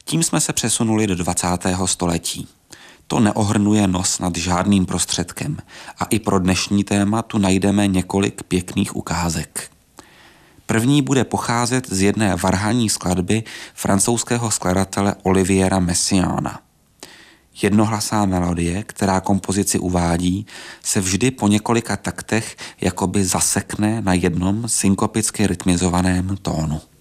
Tím jsme se přesunuli do 20. století. To neohrnuje nos nad žádným prostředkem a i pro dnešní téma tu najdeme několik pěkných ukázek. První bude pocházet z jedné varhanní skladby francouzského skladatele Oliviera Messiaena. Jednohlasá melodie, která kompozici uvádí, se vždy po několika taktech jakoby zasekne na jednom synkopicky rytmizovaném tónu.